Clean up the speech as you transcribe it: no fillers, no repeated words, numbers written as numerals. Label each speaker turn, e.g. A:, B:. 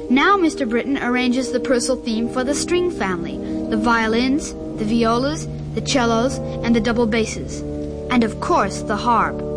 A: Now Mr. Britton arranges the Purcell theme for the string family, the violins, the violas, the cellos, and the double basses, and of course the harp.